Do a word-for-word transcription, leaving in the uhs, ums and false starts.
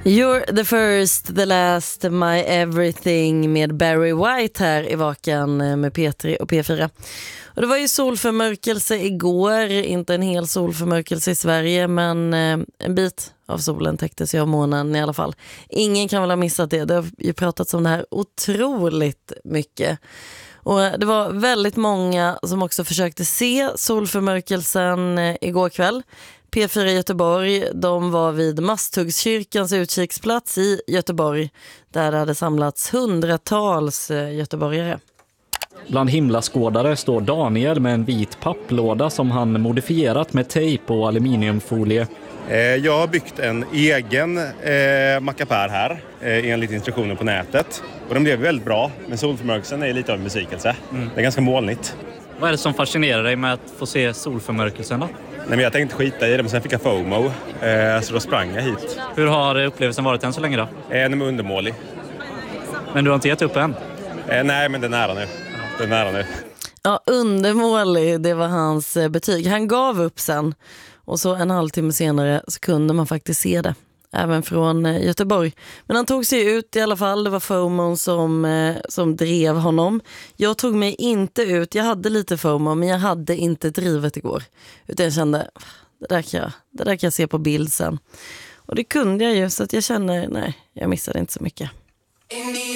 You're the first, the last, my everything med Barry White här i Vakan med P tre och P fyra. Och det var ju solförmörkelse igår, inte en hel solförmörkelse i Sverige, men en bit av solen täcktes ju av månen i alla fall. Ingen kan väl ha missat det, det har ju pratats om det här otroligt mycket. Och det var väldigt många som också försökte se solförmörkelsen igår kväll. P fyra Göteborg, de var vid Masthuggskyrkans utkiksplats i Göteborg, där det hade samlats hundratals göteborgare. Bland himlaskådare står Daniel med en vit papplåda som han modifierat med tejp och aluminiumfolie. Jag har byggt en egen eh, mackapär här eh, enligt instruktioner på nätet. Och de blev väldigt bra, men solförmörkelsen är lite av en besvikelse. Mm. Det är ganska molnigt. Vad är det som fascinerar dig med att få se solförmörkelsen då? Nej, men jag tänkte skita i det, men sen fick jag FOMO. Eh, så då sprang jag hit. Hur har upplevelsen varit än så länge då? Eh, den är undermålig. Men du har inte gett upp än? Eh, nej, men den är nära nu. Den är nära nu. Ja, undermålig, det var hans betyg. Han gav upp sen. Och så en halvtimme senare så kunde man faktiskt se det. Även från Göteborg. Men han tog sig ut i alla fall. Det var FOMO som, som drev honom. Jag tog mig inte ut. Jag hade lite FOMO, men jag hade inte drivet igår. Utan jag kände, det där kan jag, det där kan jag se på bild sen. Och det kunde jag ju, så att jag känner, nej, jag missade inte så mycket.